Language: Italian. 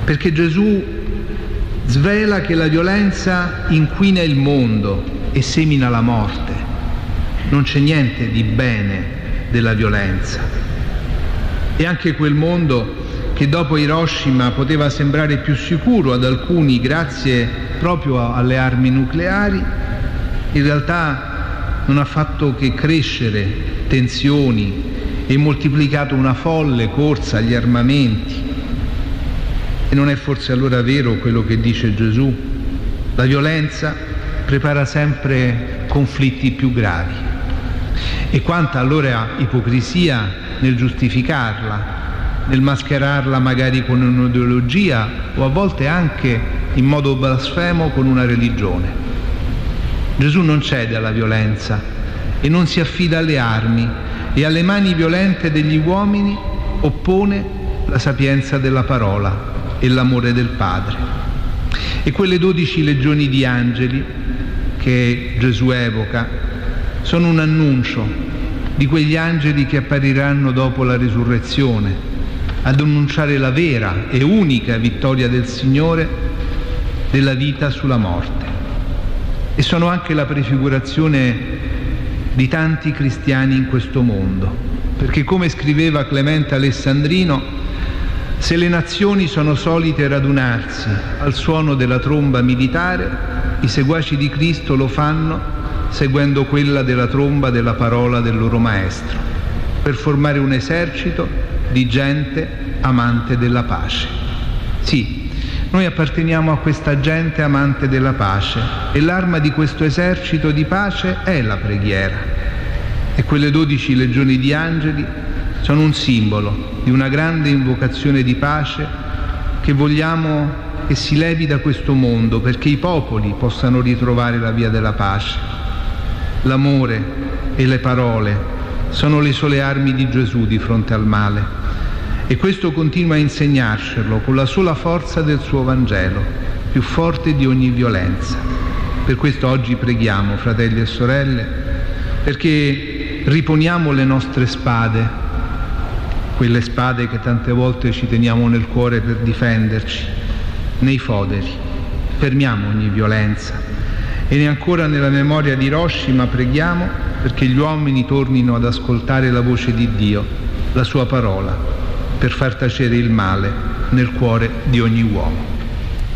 perché Gesù svela che la violenza inquina il mondo e semina la morte. Non c'è niente di bene della violenza. E anche quel mondo che dopo Hiroshima poteva sembrare più sicuro ad alcuni grazie proprio alle armi nucleari, in realtà non ha fatto che crescere tensioni e moltiplicato una folle corsa agli armamenti. E non è forse allora vero quello che dice Gesù? La violenza prepara sempre conflitti più gravi. E quanta allora ipocrisia nel giustificarla, nel mascherarla magari con un'ideologia o a volte anche in modo blasfemo con una religione. Gesù non cede alla violenza e non si affida alle armi, e alle mani violente degli uomini oppone la sapienza della parola e l'amore del Padre. E quelle 12 legioni di angeli che Gesù evoca sono un annuncio di quegli angeli che appariranno dopo la risurrezione, ad annunciare la vera e unica vittoria del Signore della vita sulla morte. E sono anche la prefigurazione di tanti cristiani in questo mondo, perché come scriveva Clemente Alessandrino, se le nazioni sono solite radunarsi al suono della tromba militare, i seguaci di Cristo lo fanno seguendo quella della tromba della parola del loro Maestro, per formare un esercito di gente amante della pace. Sì, noi apparteniamo a questa gente amante della pace e l'arma di questo esercito di pace è la preghiera. E quelle 12 legioni di angeli sono un simbolo di una grande invocazione di pace che vogliamo che si levi da questo mondo perché i popoli possano ritrovare la via della pace. L'amore e le parole sono le sole armi di Gesù di fronte al male, e questo continua a insegnarcelo con la sola forza del suo Vangelo, più forte di ogni violenza. Per questo oggi preghiamo, fratelli e sorelle, perché riponiamo le nostre spade, quelle spade che tante volte ci teniamo nel cuore per difenderci, nei foderi. Fermiamo ogni violenza. E ancora nella memoria di Hiroshima preghiamo perché gli uomini tornino ad ascoltare la voce di Dio, la sua parola, per far tacere il male nel cuore di ogni uomo.